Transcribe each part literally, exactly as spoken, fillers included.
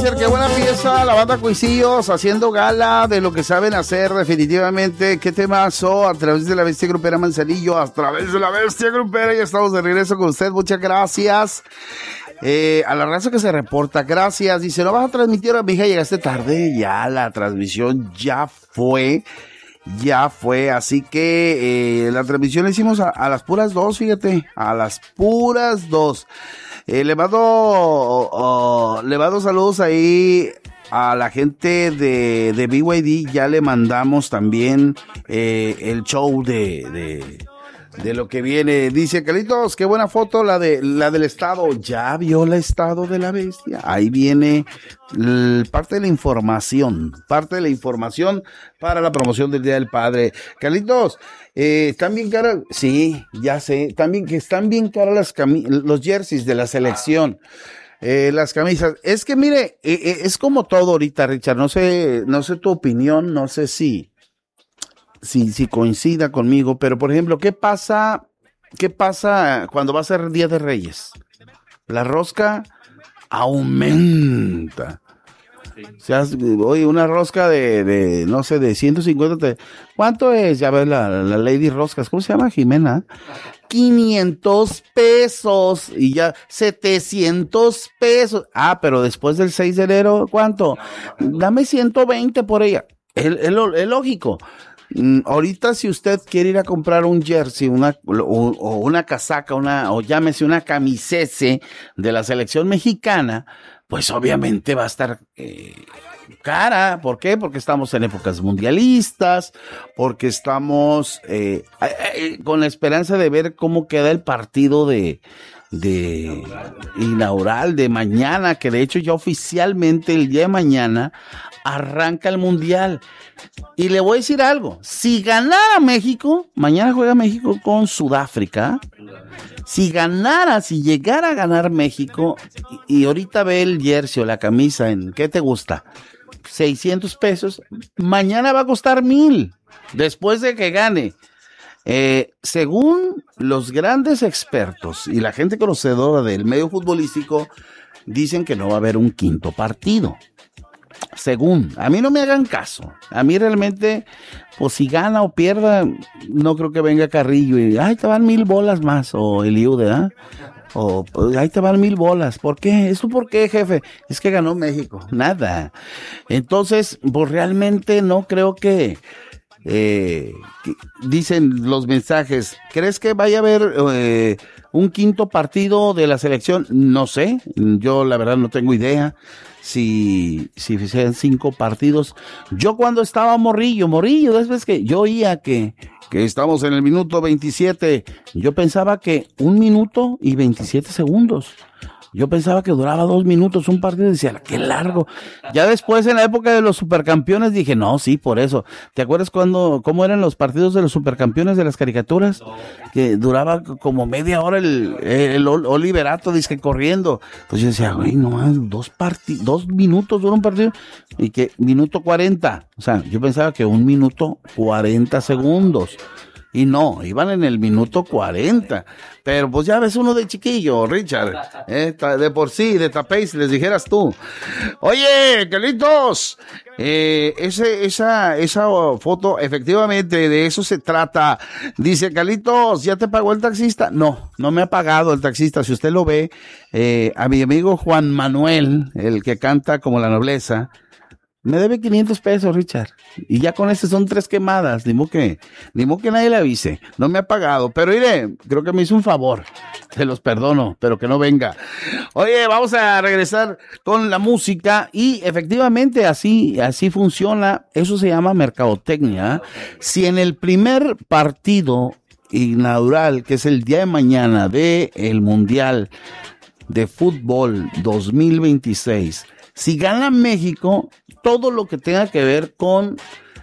Richard, qué buena pieza, la banda Cuisillos haciendo gala de lo que saben hacer definitivamente. Qué temazo, a través de la Bestia Grupera Manzanillo, a través de la Bestia Grupera, ya estamos de regreso con usted, muchas gracias. Eh, a la raza que se reporta, gracias. Dice, no vas a transmitir ahora, mija, llegaste tarde, ya la transmisión ya fue. Ya fue, así que eh, la transmisión la hicimos a, a las puras dos, fíjate, a las puras dos. Eh, le mando, oh, oh, le mando saludos ahí a la gente de, de B Y D, ya le mandamos también eh, el show de, de, de lo que viene. Dice, Carlitos, qué buena foto la de la del estado. ¿Ya vio el estado de la bestia? Ahí viene l- parte de la información, parte de la información para la promoción del Día del Padre. Carlitos, eh, ¿están bien caras? Sí, ya sé, también que están bien caras las cami- los jerseys de la selección. Eh, las camisas, es que mire, eh, eh, es como todo ahorita, Richard, no sé, no sé tu opinión, no sé si Si, si coincida conmigo, pero por ejemplo, ¿qué pasa, qué pasa cuando va a ser Día de Reyes? La rosca aumenta. O sea, oye, una rosca de, de, no sé, de ciento cincuenta, te- ¿cuánto es? Ya ves la, la Lady Roscas, ¿cómo se llama? Jimena. quinientos pesos y ya setecientos pesos. Ah, pero después del seis de enero, ¿cuánto? Dame ciento veinte por ella. Es, es, lo- es lógico. Mm, ahorita si usted quiere ir a comprar un jersey, una o, o una casaca, una o llámese una camisese de la selección mexicana, pues obviamente va a estar eh, cara. ¿Por qué? Porque estamos en épocas mundialistas, porque estamos eh, eh, eh, con la esperanza de ver cómo queda el partido de de inaugural de mañana, que de hecho ya oficialmente el día de mañana arranca el mundial. Y le voy a decir algo, si ganara México, mañana juega México con Sudáfrica, si ganara, si llegara a ganar México, y, y ahorita ve el jersey o la camisa en, ¿qué te gusta? seiscientos pesos, mañana va a costar mil, después de que gane. Eh, según los grandes expertos y la gente conocedora del medio futbolístico, dicen que no va a haber un quinto partido. Según, a mí no me hagan caso. A mí realmente, pues si gana o pierda, no creo que venga Carrillo y, ay, te van mil bolas más, o Eliud, ¿verdad? O, pues, ahí te van mil bolas. ¿Por qué? ¿Eso por qué, jefe? Es que ganó México. Nada. Entonces, pues realmente no creo que... Eh, que dicen los mensajes, ¿crees que vaya a haber eh, un quinto partido de la selección? No sé, yo la verdad no tengo idea si, si sean cinco partidos. Yo cuando estaba morrillo, morrillo, después que yo oía que, que estamos en el minuto veintisiete, yo pensaba que un minuto y veintisiete segundos. Yo pensaba que duraba dos minutos un partido y decía, qué largo. Ya después, en la época de los supercampeones, dije, no, sí, por eso. ¿Te acuerdas cuando, cómo eran los partidos de los supercampeones de las caricaturas? Que duraba como media hora el, el Oliverato, dice, corriendo. Pues yo decía, güey, no más, dos parti- dos minutos dura un partido. Y que minuto cuarenta. O sea, yo pensaba que un minuto cuarenta segundos. Y no, iban en el minuto cuarenta. Pero pues ya ves uno de chiquillo, Richard. Eh, de por sí, de tapéis, les dijeras tú. Oye, Carlitos, eh, ese, esa, esa foto, efectivamente, de eso se trata. Dice, Carlitos, ¿ya te pagó el taxista? No, no me ha pagado el taxista. Si usted lo ve, eh, a mi amigo Juan Manuel, el que canta como la nobleza, me debe quinientos pesos, Richard. Y ya con este son tres quemadas. Ni modo que, ni modo que nadie le avise. No me ha pagado. Pero mire, creo que me hizo un favor. Se los perdono, pero que no venga. Oye, vamos a regresar con la música. Y efectivamente así, así funciona. Eso se llama mercadotecnia. Si en el primer partido inaugural, que es el día de mañana de el Mundial de Fútbol dos mil veintiséis, si gana México, todo lo que tenga que ver con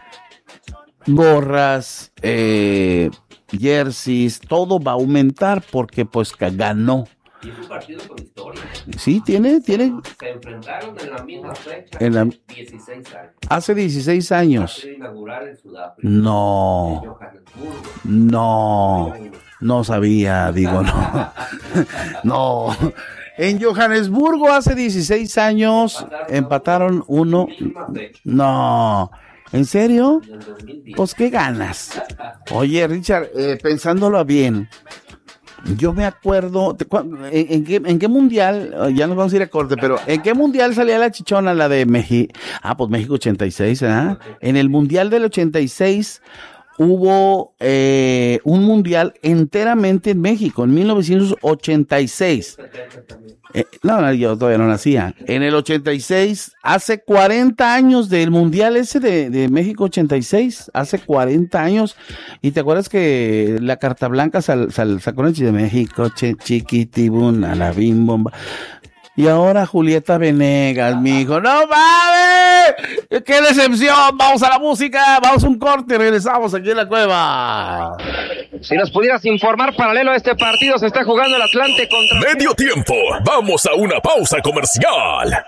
gorras, eh, jerseys, todo va a aumentar porque pues ganó. Y es un partido con historia. Sí, tiene, tiene. Se enfrentaron en la misma fecha. En la, dieciséis años. Hace dieciséis años. Partido inaugural en Sudáfrica. No. En Johannesburgo. No. No sabía, digo, no. No. En Johannesburgo hace dieciséis años empataron uno. No, ¿en serio? Pues qué ganas. Oye, Richard, eh, pensándolo bien, yo me acuerdo, ¿en, en, qué, ¿en qué mundial? Ya nos vamos a ir a corte, pero ¿en qué mundial salía la chichona, la de México? Ah, pues México ochenta y seis, ¿eh? En el mundial del ochenta y seis hubo eh, un mundial enteramente en México, en mil novecientos ochenta y seis. Eh, no, no, yo todavía no nacía. En el ochenta y seis, hace cuarenta años del mundial ese de, de México ochenta y seis, hace cuarenta años. Y te acuerdas que la carta blanca sal, sal, sacó el de México, che, chiquitibuna, la bim bomba. Y ahora Julieta Venegas, mijo. ¡No mames! ¡Qué decepción! Vamos a la música, vamos a un corte y regresamos aquí en la cueva. Si nos pudieras informar, paralelo a este partido se está jugando el Atlante contra... Medio tiempo, vamos a una pausa comercial.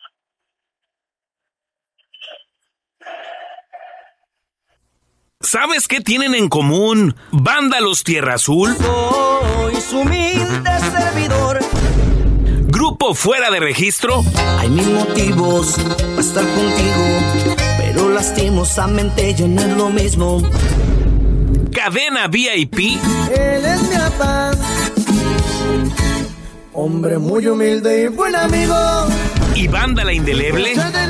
¿Sabes qué tienen en común Vándalos Tierra Azul? Soy su humilde servidor. Grupo Fuera de Registro. Hay mil motivos para estar contigo, pero lastimosamente ya no es lo mismo. Cadena V I P. Él es mi papá, hombre muy humilde y buen amigo. Y Banda La Indeleble.